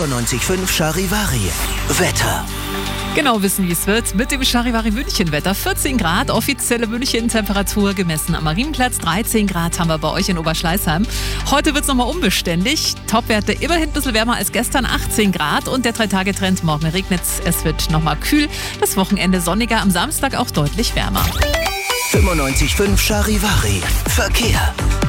95.5 Charivari. Wetter. Genau wissen, wie es wird mit dem Charivari München-Wetter. 14 Grad, offizielle München-Temperatur gemessen am Marienplatz. 13 Grad haben wir bei euch in Oberschleißheim. Heute wird es nochmal unbeständig. Topwerte immerhin ein bisschen wärmer als gestern, 18 Grad. Und der 3-Tage-Trend, morgen regnet es wird nochmal kühl. Das Wochenende sonniger, am Samstag auch deutlich wärmer. 95.5 Charivari. Verkehr.